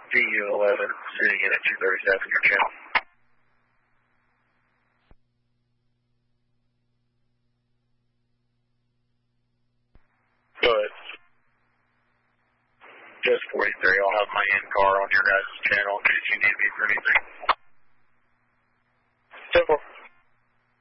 VU11, sitting in at 237, your channel. Go ahead. Just 43, I'll have my in-car on your guys' channel in case you need me for anything. 10-4.